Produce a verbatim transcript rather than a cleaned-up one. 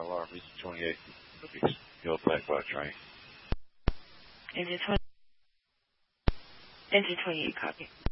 alarm. Engine twenty-eight. Held back by a train. Engine twenty. Engine twenty-eight, copy.